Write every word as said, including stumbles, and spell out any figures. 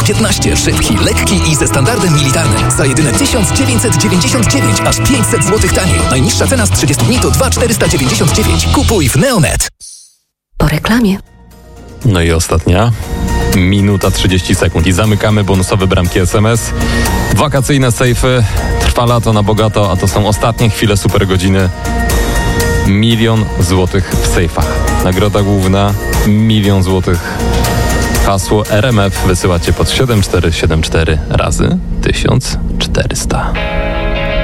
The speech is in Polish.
piętnaście. Szybki, lekki i ze standardem militarnym. Za jedyne tysiąc dziewięćset dziewięćdziesiąt dziewięć, aż pięćset złotych taniej. Najniższa cena z trzydziestu dni to dwa tysiące czterysta dziewięćdziesiąt dziewięć. Kupuj w Neonet. Po reklamie. No i ostatnia. Minuta trzydzieści sekund i zamykamy bonusowe bramki S M S. Wakacyjne sejfy. Trwa lato na bogato, a to są ostatnie chwile super godziny. Milion złotych w sejfach. Nagroda główna milion złotych. Hasło R M F wysyłacie pod siedem cztery siedem cztery razy tysiąc czterysta.